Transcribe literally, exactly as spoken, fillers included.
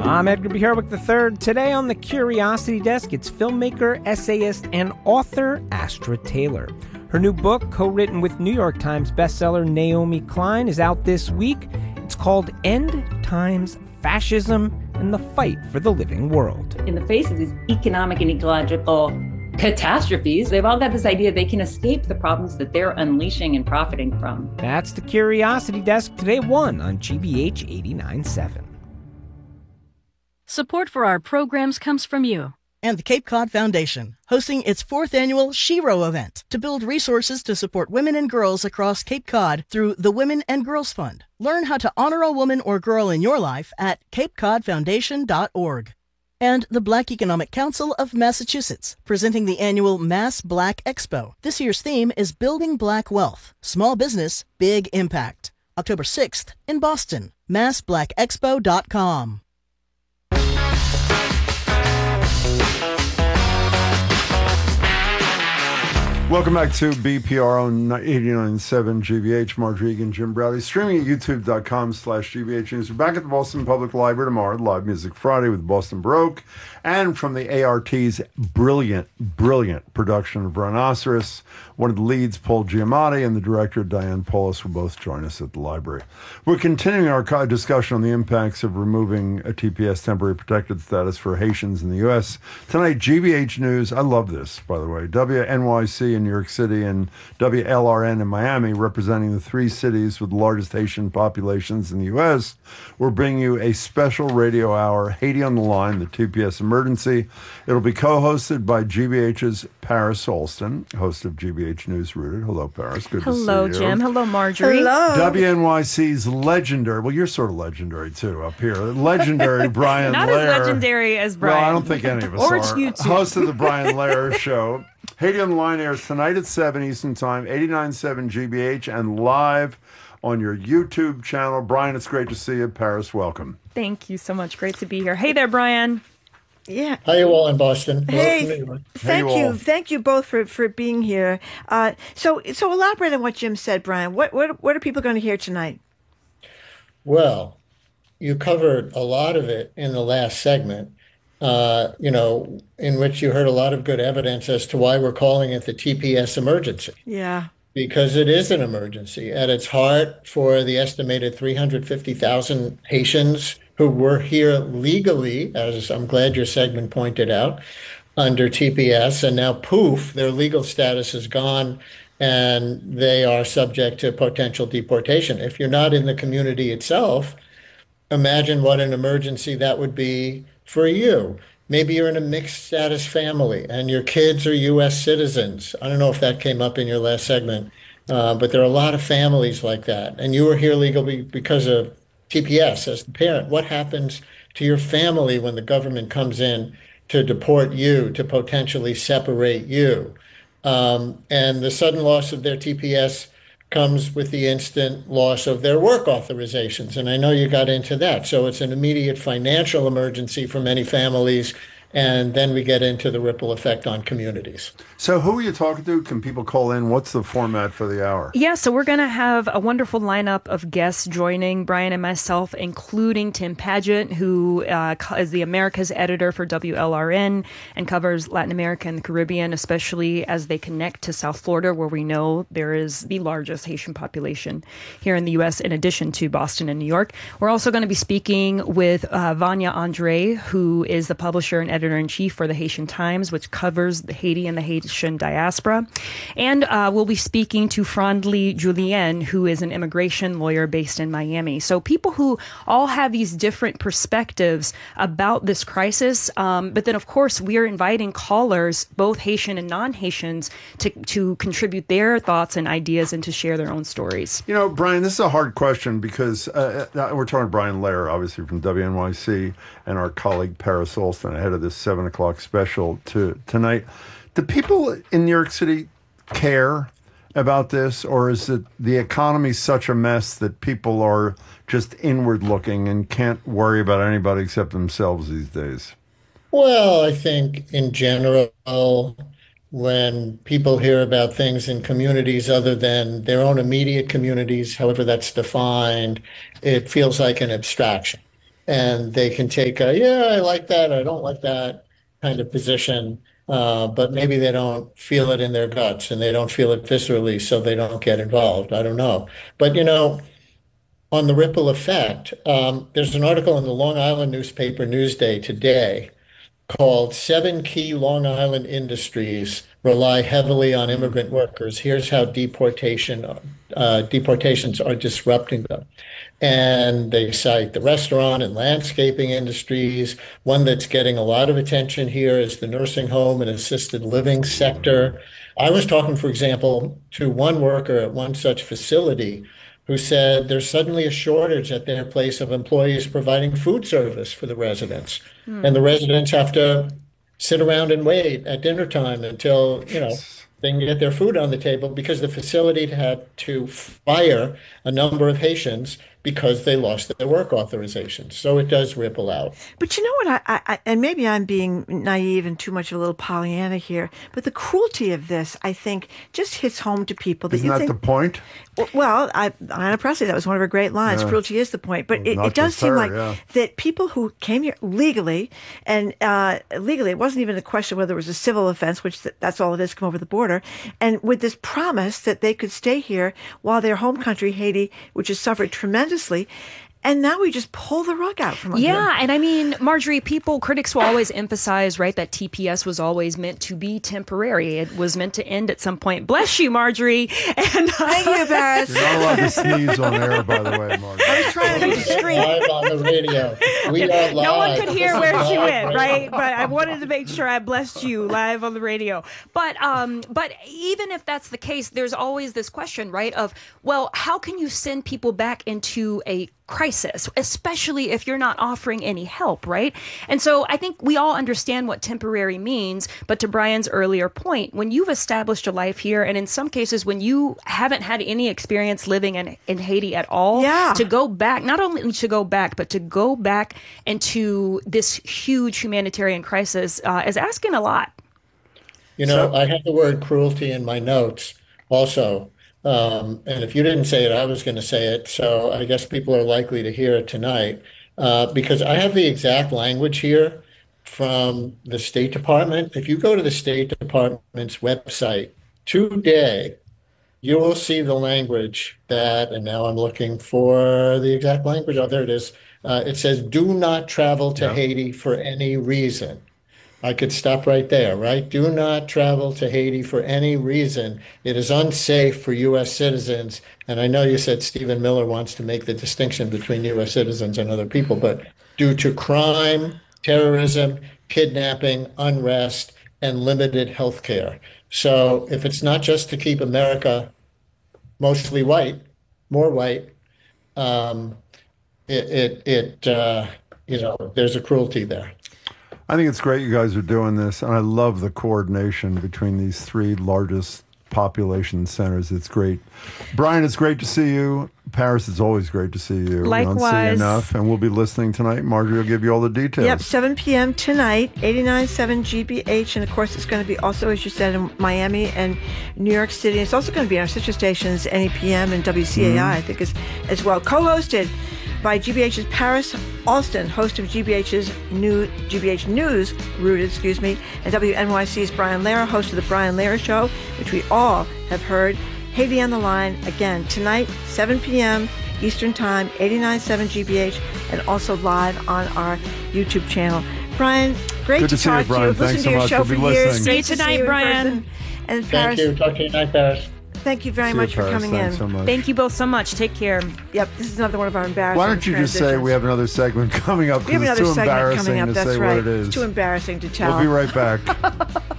I'm Edgar Bierwick the third. Today on the Curiosity Desk, it's filmmaker, essayist, and author Astra Taylor. Her new book, co-written with New York Times bestseller Naomi Klein, is out this week. It's called End Times Fascism and the Fight for the Living World. In the face of these economic and ecological catastrophes, they've all got this idea they can escape the problems that they're unleashing and profiting from. That's the Curiosity Desk, today at one on G B H eighty-nine point seven. Support for our programs comes from you. And the Cape Cod Foundation, hosting its fourth annual Shero event to build resources to support women and girls across Cape Cod through the Women and Girls Fund. Learn how to honor a woman or girl in your life at cape cod foundation dot org. And the Black Economic Council of Massachusetts, presenting the annual Mass Black Expo. This year's theme is Building Black Wealth, Small Business, Big Impact. October sixth in Boston, mass black expo dot com. Welcome back to B P R on eighty-nine point seven G B H. Mark Regan, Jim Browdy, streaming at youtube.com slash GBH News. We're back at the Boston Public Library tomorrow, Live Music Friday with Boston Baroque, and from the A R T's brilliant, brilliant production of Rhinoceros. One of the leads, Paul Giamatti, and the director, Diane Paulus, will both join us at the library. We're continuing our discussion on the impacts of removing a T P S, temporary protected status, for Haitians in the U S. Tonight, G B H News, I love this, by the way, W N Y C in New York City and W L R N in Miami, representing the three cities with the largest Haitian populations in the U S, we're bringing you a special radio hour, Haiti on the Line, the T P S emergency. It'll be co-hosted by G B H's Paris Olson, host of G B H News Rooted. Hello, Paris. Good Hello, to see you. Jim. Hello, Marjorie. Hello. W N Y C's legendary, well, you're sort of legendary, too, up here. Legendary Brian Not Lair. as legendary as Brian. Well, I don't think any of us Or are. you two. Host of the Brian Lair Show. Haiti on the Line airs tonight at seven Eastern Time, eighty-nine point seven G B H, and live on your YouTube channel. Brian, it's great to see you. Paris, welcome. Thank you so much. Great to be here. Hey there, Brian. Yeah. How you all in Boston? Hey, thank Hey, you you, all. thank you both for, for being here. Uh, so so elaborate on what Jim said, Brian. What what what are people going to hear tonight? Well, you covered a lot of it in the last segment, uh, you know, in which you heard a lot of good evidence as to why we're calling it the T P S emergency. Yeah. Because it is an emergency. At its heart, for the estimated three hundred fifty thousand Haitians who were here legally, as I'm glad your segment pointed out, under T P S, and now poof, their legal status is gone and they are subject to potential deportation. If you're not in the community itself, imagine what an emergency that would be for you. Maybe you're in a mixed status family and your kids are U S citizens. I don't know if that came up in your last segment, uh, but there are a lot of families like that. And you were here legally because of T P S as the parent. What happens to your family when the government comes in to deport you, to potentially separate you? Um, and the sudden loss of their T P S comes with the instant loss of their work authorizations. And I know you got into that. So it's an immediate financial emergency for many families. And then we get into the ripple effect on communities. So who are you talking to? Can people call in? What's the format for the hour? Yeah, so we're going to have a wonderful lineup of guests joining Brian and myself, including Tim Paget, who uh, is the Americas editor for W L R N and covers Latin America and the Caribbean, especially as they connect to South Florida, where we know there is the largest Haitian population here in the U S, in addition to Boston and New York. We're also going to be speaking with uh, Vanya Andre, who is the publisher and editor-in-chief for the Haitian Times, which covers the Haiti and the Haitian diaspora. And uh, we'll be speaking to Frandly Julien, who is an immigration lawyer based in Miami. So people who all have these different perspectives about this crisis. Um, but then, of course, we are inviting callers, both Haitian and non-Haitians, to, to contribute their thoughts and ideas and to share their own stories. You know, Brian, this is a hard question because uh, we're talking to Brian Lair, obviously from W N Y C, and our colleague Paris Olson, ahead of this seven o'clock special to tonight. Do people in New York City care about this, or is it the economy such a mess that people are just inward looking and can't worry about anybody except themselves these days? Well, I think in general, when people hear about things in communities other than their own immediate communities, however that's defined, it feels like an abstraction. and they can take a, yeah, I like that, I don't like that kind of position, uh, but maybe they don't feel it in their guts and they don't feel it viscerally, so they don't get involved. I don't know. But, you know, on the ripple effect, um, there's an article in the Long Island newspaper Newsday today called Seven Key Long Island Industries Rely Heavily on Immigrant Workers. Here's how deportation, uh, deportations are disrupting them. And they cite the restaurant and landscaping industries. One that's getting a lot of attention here is the nursing home and assisted living sector. I was talking, for example, to one worker at one such facility who said there's suddenly a shortage at their place of employees providing food service for the residents. Hmm. And the residents have to sit around and wait at dinner time until, you know, they can get their food on the table because the facility had to fire a number of Haitians because they lost their work authorization. So it does ripple out. But you know what? I, I, and maybe I'm being naive and too much of a little Pollyanna here, but the cruelty of this, I think, just hits home to people. That Isn't you that think, the point? Well, I, Ayanna Pressley, that was one of her great lines. Yeah. Cruelty is the point. But it, it does seem her, like yeah. that people who came here legally, and uh, legally, it wasn't even a question whether it was a civil offense, which th- that's all it is, come over the border, and with this promise that they could stay here while their home country, Haiti, which has suffered tremendously, and now we just pull the rug out from under Yeah, them. and I mean, Marjorie, people, critics will always emphasize, right, that T P S was always meant to be temporary. It was meant to end at some point. Bless you, Marjorie. And thank you, Barris. You're not allowed to sneeze on air, by the way, Marjorie. I was trying to be discreet. Live on the radio. We are live. No one could hear This where is she live went, radio. right? But I wanted to make sure I blessed you live on the radio. But um, but even if that's the case, there's always this question, right, of, well, how can you send people back into a crisis, especially if you're not offering any help, right? And so I think we all understand what temporary means, but to Brian's earlier point, when you've established a life here, and in some cases when you haven't had any experience living in, in Haiti at all, yeah. to go back, not only to go back, but to go back into this huge humanitarian crisis uh, is asking a lot. You know, I have the word cruelty in my notes also. Um, and if you didn't say it, I was going to say it. So I guess people are likely to hear it tonight uh, because I have the exact language here from the State Department. If you go to the State Department's website today, you will see the language that, and now I'm looking for the exact language. Oh, there it is. Uh, it says, do not travel to yeah. Haiti for any reason. I could stop right there, right? Do not travel to Haiti for any reason. It is unsafe for U S citizens. And I know you said Stephen Miller wants to make the distinction between U S citizens and other people, but due to crime, terrorism, kidnapping, unrest, and limited health care. So if it's not just to keep America mostly white, more white, um, it, it, it uh, you know, there's a cruelty there. I think it's great you guys are doing this, and I love the coordination between these three largest population centers. It's great. Brian, it's great to see you. Paris, it's always great to see you. Likewise. We don't see you enough, and we'll be listening tonight. Marjorie will give you all the details. Yep, seven p.m. tonight, eighty-nine point seven G B H, and of course it's going to be also, as you said, in Miami and New York City. It's also going to be on our sister stations, N E P M and W C A I, mm-hmm. I think, as, as well. Co-hosted by G B H's Paris Alston, host of G B H's new G B H News, Rooted, excuse me, and W N Y C's Brian Lehrer, host of the Brian Lehrer Show, which we all have heard. Haiti on the Line, again, tonight, seven p.m. Eastern Time, eighty-nine point seven G B H, and also live on our YouTube channel. Brian, great Good to, to see talk you, Brian. to you. I've Thanks listened so to your much. show We'll for be years. listening. See you Great to tonight, see you in Brian. person. And Thank Paris, you. Talk to you tonight, Paris. thank you very See much you, for Paris. coming Thanks in. so much. Thank you both so much. Take care. Yep, this is another one of our embarrassing Why don't you just say transitions. we have another segment coming up We have because another it's too segment embarrassing coming up. to That's say right. what it is. It's too embarrassing to tell. We'll be right back.